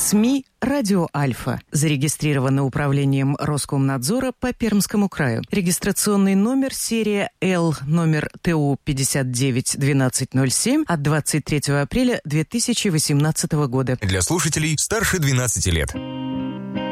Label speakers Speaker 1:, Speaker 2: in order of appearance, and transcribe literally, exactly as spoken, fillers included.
Speaker 1: СМИ «Радио Альфа». Зарегистрировано управлением Роскомнадзора по Пермскому краю. Регистрационный номер серия Л, номер Т У пятьдесят девять двенадцать ноль семь от двадцать третьего апреля две тысячи восемнадцатого года.
Speaker 2: Для слушателей старше двенадцати лет.